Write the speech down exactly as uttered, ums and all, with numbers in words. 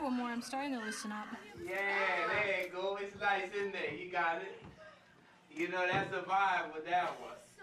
one more. I'm starting to loosen up. Yeah, there you go. It's nice in there. You got it. You know, that's a vibe with that one.